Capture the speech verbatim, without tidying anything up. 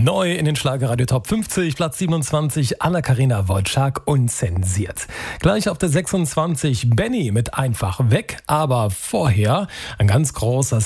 Neu in den Schlagerradio Top fünfzig, Platz siebenundzwanzig, Anna-Karina Wojcik, unzensiert. Gleich auf der sechsundzwanzig, Benny mit Einfach weg, aber vorher ein ganz großer